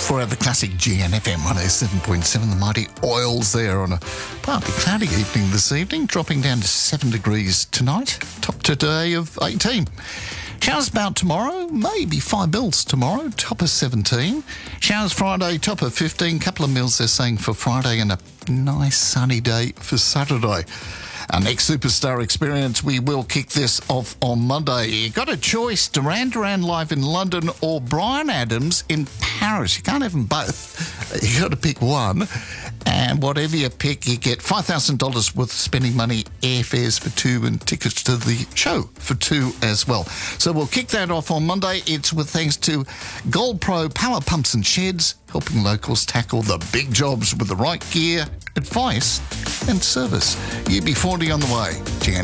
Forever Classic GNFM 107.7. The mighty oils there on a partly cloudy evening this evening, dropping down to 7 degrees tonight. Top today of 18. Showers about tomorrow, maybe 5 mils tomorrow, top of 17. Showers Friday, top of 15. Couple of mils they're saying for Friday, and a nice sunny day for Saturday. Our next superstar experience, we will kick this off on Monday. You got a choice, Duran Duran live in London or Bryan Adams in Paris. You can't have them both. You got to pick one. And whatever you pick, you get $5,000 worth of spending money, airfares for two, and tickets to the show for two as well. So we'll kick that off on Monday. It's with thanks to Gold Pro Power Pumps and Sheds, helping locals tackle the big jobs with the right gear, advice and service. UB40 on the way.